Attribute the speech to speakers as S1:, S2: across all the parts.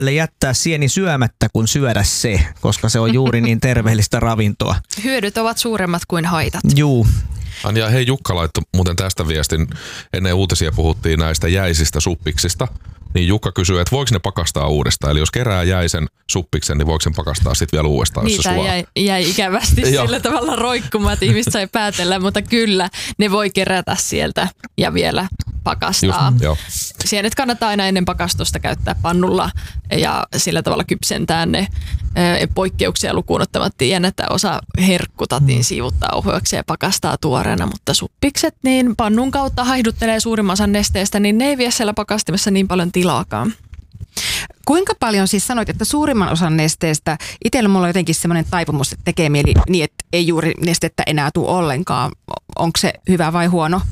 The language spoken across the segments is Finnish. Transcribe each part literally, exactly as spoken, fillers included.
S1: jättää sieni syömättä kuin syödä se, koska se on juuri niin terveellistä ravintoa.
S2: Hyödyt ovat suuremmat kuin haitat.
S1: Juu.
S3: Ja hei, Jukka laittoi muuten tästä viestin, ennen uutisia puhuttiin näistä jäisistä suppiksista, niin Jukka kysyy, että voiko ne pakastaa uudestaan, eli jos kerää jäisen suppiksen, niin voiko sen pakastaa sitten vielä uudestaan, jos se
S2: Niitä jäi, jäi ikävästi sillä tavalla roikkumaan, että ihmiset sai päätellä, mutta kyllä ne voi kerätä sieltä ja vielä pakastaa.
S3: Just,
S2: Sienet kannattaa aina ennen pakastusta käyttää pannulla ja sillä tavalla kypsentää ne poikkeuksia lukuun ottamatta. Tiedän, että osa herkkutatin siivuttaa ohueksi ja pakastaa tuoreena, mutta suppikset niin pannun kautta haihduttelee suurimman osan nesteestä, niin ne ei vie siellä pakastimessa niin paljon tilaakaan.
S4: Kuinka paljon siis sanoit, että suurimman osan nesteestä, itsellä mulla on jotenkin semmoinen taipumus, että tekee mieli niin, että ei juuri nestettä enää tule ollenkaan. Onko se hyvä vai huono?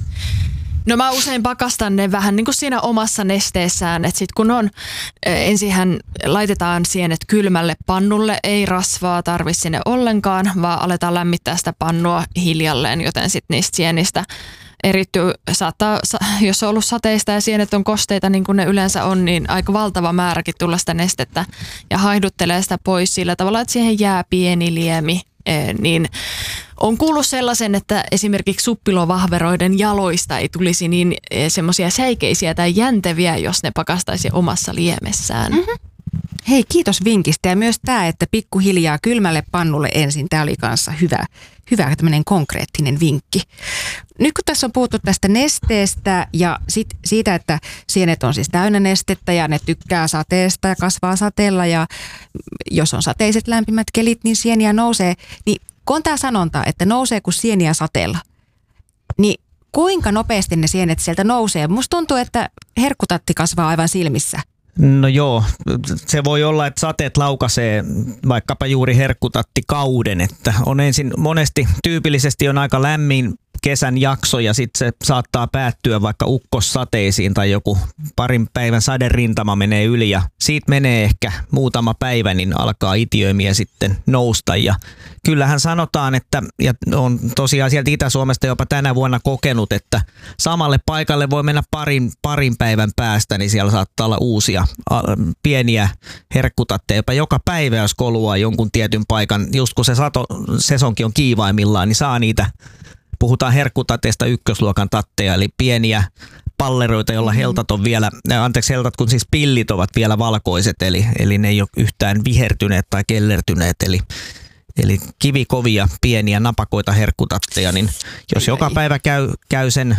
S2: No mä usein pakastan ne vähän niin kuin siinä omassa nesteessään, että sit kun on, ensinhän laitetaan sienet kylmälle pannulle, ei rasvaa tarvi sinne ollenkaan, vaan aletaan lämmittää sitä pannua hiljalleen, joten sit niistä sienistä erittyy, saattaa, jos on ollut sateista ja sienet on kosteita niin kuin ne yleensä on, niin aika valtava määräkin tulla sitä nestettä ja haihduttelee sitä pois sillä tavalla, että siihen jää pieni liemi, niin on kuullut sellaisen, että esimerkiksi suppilovahveroiden jaloista ei tulisi niin semmoisia säikeisiä tai jänteviä, jos ne pakastaisi omassa liemessään. Mm-hmm.
S4: Hei, kiitos vinkistä ja myös tämä, että pikkuhiljaa kylmälle pannulle ensin. Tämä oli kanssa hyvä, hyvä tämmöinen konkreettinen vinkki. Nyt kun tässä on puhuttu tästä nesteestä ja sit siitä, että sienet on siis täynnä nestettä ja ne tykkää sateesta ja kasvaa sateella ja jos on sateiset lämpimät kelit, niin sieniä nousee. Niin kun on tämä sanonta, että nousee kuin sieniä sateella, niin kuinka nopeasti ne sienet sieltä nousee? Musta tuntuu, että herkkutatti kasvaa aivan silmissä.
S1: No joo, se voi olla, että sateet laukaisee vaikkapa juuri herkkutattikauden, että on ensin monesti tyypillisesti on aika lämmin kesän jakso ja sitten se saattaa päättyä vaikka ukkossateisiin tai joku parin päivän saderintama menee yli ja siitä menee ehkä muutama päivä, niin alkaa itiöimiä sitten nousta ja kyllähän sanotaan, että ja on tosiaan sieltä Itä-Suomesta jopa tänä vuonna kokenut, että samalle paikalle voi mennä parin, parin päivän päästä, niin siellä saattaa olla uusia pieniä herkkutatteja, jopa joka päivä jos koluaa jonkun tietyn paikan, just kun se sato, sesonkin on kiivaimmillaan, niin saa niitä. Puhutaan herkkutateista ykkösluokan tatteja, eli pieniä palleroita, joilla heltat on vielä, anteeksi heltat, kun siis pillit ovat vielä valkoiset, eli, eli ne ei ole yhtään vihertyneet tai kellertyneet, eli, eli kivikovia pieniä napakoita herkkutatteja, niin jos joka päivä käy, käy sen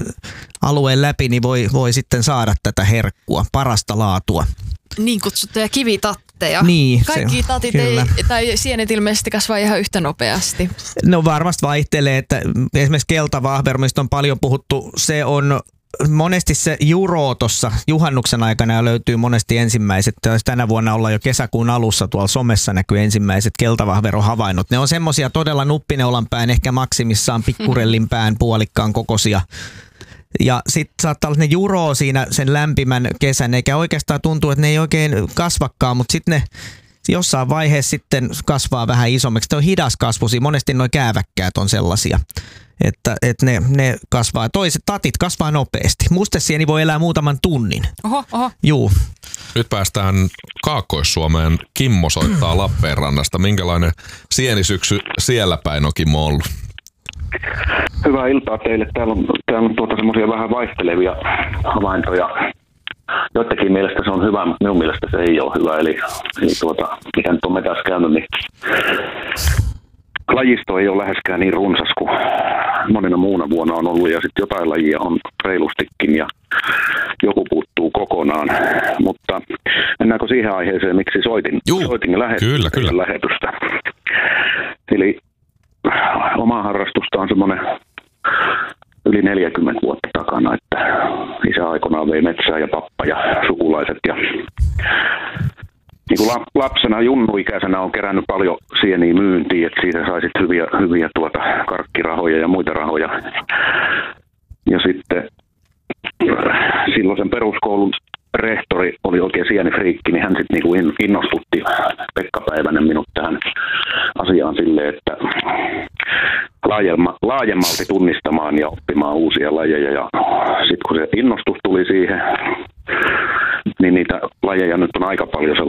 S1: alueen läpi, niin voi, voi sitten saada tätä herkkua, parasta laatua.
S2: Niin kutsuttuja kivitatteja.
S1: Niin,
S2: kaikki
S1: se,
S2: tatit ei, tai sienet ilmeisesti kasvaa ihan yhtä nopeasti.
S1: No varmasti vaihtelee, että esimerkiksi keltavahvero, mistä on paljon puhuttu, se on monesti se juro tuossa juhannuksen aikana ja löytyy monesti ensimmäiset, tänä vuonna ollaan jo kesäkuun alussa tuolla somessa näkyy ensimmäiset keltavahverohavainnot. Ne on semmoisia todella nuppineulan pään, ehkä maksimissaan pikkurellin pään puolikkaan kokoisia. Ja sitten saattaa olla ne juroo siinä sen lämpimän kesän, eikä oikeastaan tuntuu, että ne ei oikein kasvakaan, mutta sitten ne jossain vaiheessa sitten kasvaa vähän isommaksi. Ne on hidaskasvuisia, monesti nuo kääväkkäät on sellaisia, että, että ne, ne kasvaa. Toiset tatit kasvaa nopeasti. Mustesieni voi elää muutaman tunnin.
S4: Oho, oho.
S1: Juu.
S3: Nyt päästään Kaakkois-Suomeen. Kimmo soittaa Lappeenrannasta. Minkälainen sienisyksy siellä päin on, Kimmo, ollut?
S5: Hyvää iltaa teille. Täällä on, täällä on tuota semmoisia vähän vaihtelevia havaintoja. Joidenkin mielestä se on hyvä, mutta minun mielestä se ei ole hyvä. Eli, eli tuota, mitä nyt on metässä käynyt, niin lajisto ei ole läheskään niin runsas kuin monena muuna vuonna on ollut. Ja sitten jotain lajia on reilustikin ja joku puuttuu kokonaan. Mutta mennäänkö siihen aiheeseen, miksi soitin,
S3: Juu,
S5: soitin lähet-
S3: kyllä, kyllä.
S5: lähetystä? Eli oma harrastusta on semmoinen yli neljäkymmentä vuotta takana, että isä aikoinaan vei metsää ja pappa ja sukulaiset. Ja niin kuin lapsena, junnuikäisenä on kerännyt paljon sieniä myyntiin, että siitä sai sitten hyviä, hyviä tuota karkkirahoja ja muita rahoja. Ja sitten silloisen peruskoulun rehtori oli oikein sienifriikki, niin hän sitten niinku innostutti Pekka Päivänen minut tähän asiaan silleen, että laajemmalti tunnistamaan ja oppimaan uusia lajeja. Ja sitten kun se innostus tuli siihen, niin niitä lajeja nyt on aika paljon